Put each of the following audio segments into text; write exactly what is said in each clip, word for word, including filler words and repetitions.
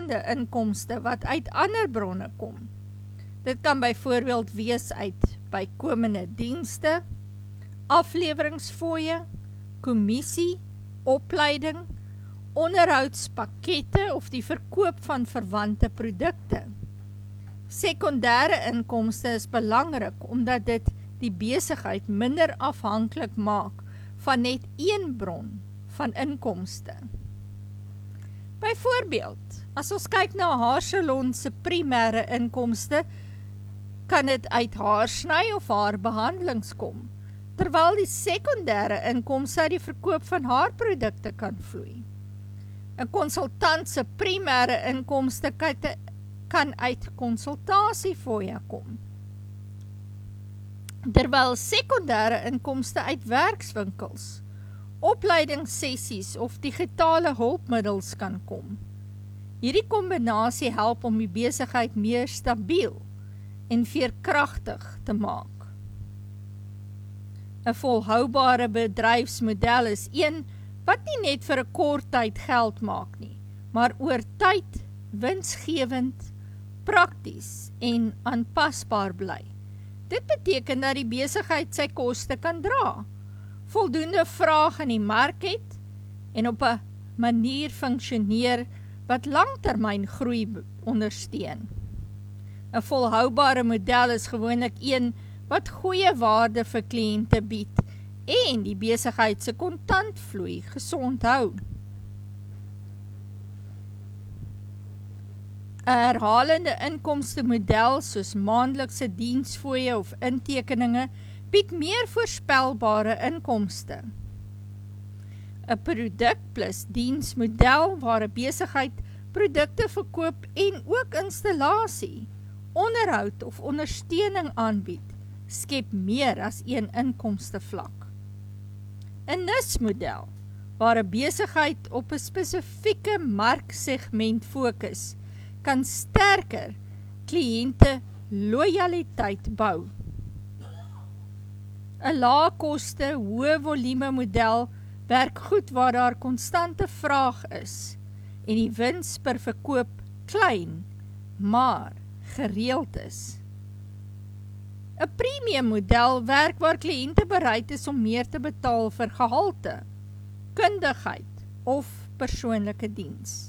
versekerde inkomste wat uit ander bronne kom. Dit kan byvoorbeeld wees uit bykomende dienste, afleweringsfooie, kommissie, opleiding, onderhoudspakkette of die verkoop van verwante produkte. Sekondêre inkomste is belangrik omdat dit die besigheid minder afhanklik maak van net een bron van inkomste. Byvoorbeeld, as ons kyk na 'n haarsalon se primêre inkomste, kan dit uit haarsny of haarbehandelings kom, terwyl die sekondêre inkomste uit die verkoop van haarprodukte kan vloei. 'n Konsultant se primêre inkomste kan uit konsultasiefooie kom, terwyl sekondêre inkomste uit werkswinkels, opleidingssessies of digitale hulpmiddels kan kom. Hierdie kombinasie help om die besigheid meer stabiel en veerkragtig te maak. 'n Volhoubare bedryfsmodel is een wat nie net vir 'n kort tyd geld maak nie, maar oor tyd winsgewend, prakties en aanpasbaar bly. Dit beteken dat die besigheid sy koste kan dra, voldoende vraag in die mark het en op 'n manier funksioneer wat langtermyn groei ondersteun. 'n Volhoubare model is gewoonlik een wat goeie waarde vir kliënte bied en die besigheid se kontantvloei gesond hou. 'n Herhalende inkomste model soos maandelikse diensfooie of intekeninge bied meer voorspelbare inkomste. 'n Produk plus diensmodel waar 'n besigheid produkte verkoop en ook installasie, onderhoud of ondersteuning aanbied, skep meer as een inkomste vlak. 'n Nismodel waar 'n besigheid op 'n spesifieke marksegment fokus, kan sterker kliënte lojaliteit bou. 'n Laagkoste, hoë volume model werk goed waar daar konstante vraag is en die wins per verkoop klein, maar gereeld is. 'n Premium model werk waar kliënte bereid is om meer te betaal vir gehalte, kundigheid of persoonlike diens.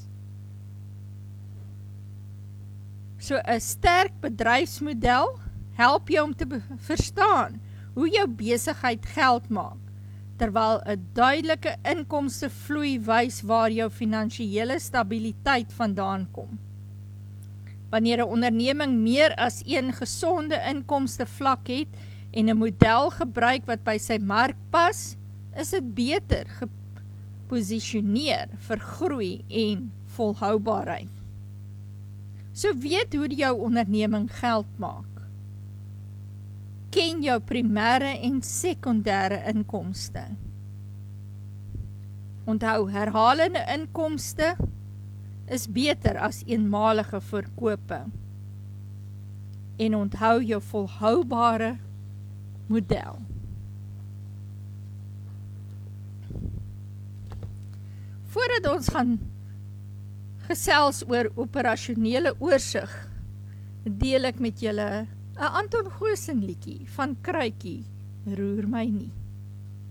So 'n sterk bedryfsmodel help jou om te verstaan hoe jou besigheid geld maak, terwyl 'n duidelike inkomstevloei wys waar jou finansiële stabiliteit vandaan kom. Wanneer 'n onderneming meer as een gesonde inkomstevlak het en 'n model gebruik wat by sy mark pas, is dit beter geposisioneer vir groei en volhoubaarheid. So weet hoe jou onderneming geld maak. Ken jou primêre en sekondêre inkomste. Onthou, herhalende inkomste is beter as eenmalige verkope. En onthou jou volhoubare model. Voordat ons gaan gesels oor operasionele oorsig, deel ek met julle 'n Anton Goosen liedjie van Kruitjie, Roer my nie.